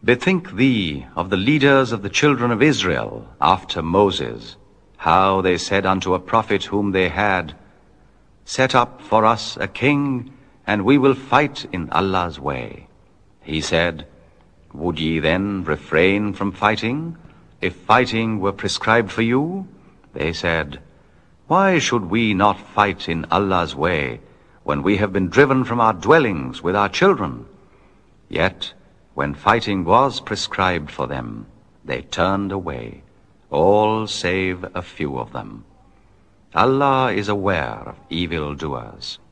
Bethink thee of the leaders of the children of Israel after Moses, how they said unto a prophet whom they had, Set up for us a king, and we will fight in Allah's way. He said, Would ye then refrain from fighting, if fighting were prescribed for you? They said, Why should we not fight in Allah's way, when we have been driven from our dwellings with our children? Yet, when fighting was prescribed for them, they turned away, all save a few of them. Allah is aware of evildoers.